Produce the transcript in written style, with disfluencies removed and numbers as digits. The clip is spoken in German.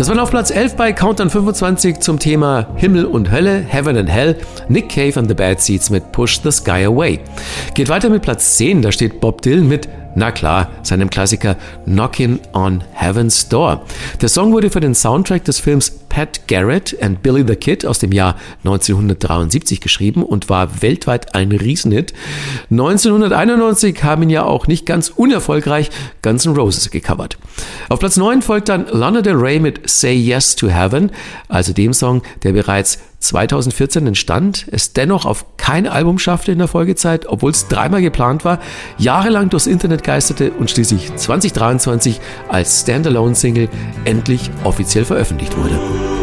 Das war auf Platz 11 bei Countdown 25 zum Thema Himmel und Hölle, Heaven and Hell, Nick Cave and the Bad Seeds mit Push the Sky Away. Geht weiter mit Platz 10, da steht Bob Dylan mit, na klar, seinem Klassiker Knockin' on Heaven's Door. Der Song wurde für den Soundtrack des Films Pat Garrett and Billy the Kid aus dem Jahr 1973 geschrieben und war weltweit ein Riesenhit. 1991 haben ihn ja auch nicht ganz unerfolgreich Guns N' Roses gecovert. Auf Platz 9 folgt dann Lana Del Rey mit Say Yes to Heaven, also dem Song, der bereits 2014 entstand, es dennoch auf kein Album schaffte in der Folgezeit, obwohl es dreimal geplant war, jahrelang durchs Internet geisterte und schließlich 2023 als Standalone-Single endlich offiziell veröffentlicht wurde.